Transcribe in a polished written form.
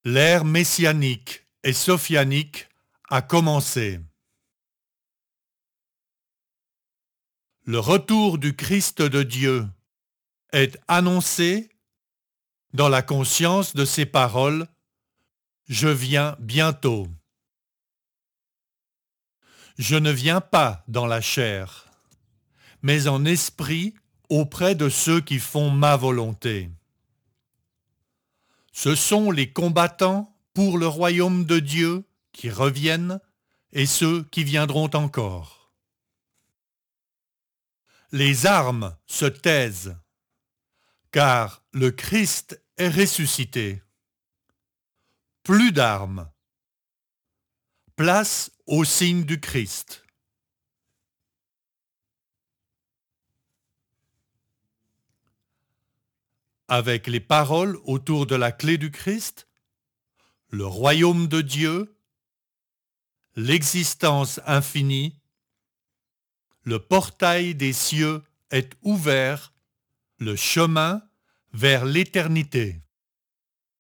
L'ère messianique et sophianique a commencé. Le retour du Christ de Dieu est annoncé dans la conscience de ces paroles « Je viens bientôt ». Je ne viens pas dans la chair, mais en esprit auprès de ceux qui font ma volonté. Ce sont les combattants pour le royaume de Dieu qui reviennent et ceux qui viendront encore. Les armes se taisent, car le Christ est ressuscité. Plus d'armes. Place au signe du Christ. Avec les paroles autour de la clé du Christ, le royaume de Dieu, l'existence infinie, le portail des cieux est ouvert, le chemin vers l'éternité.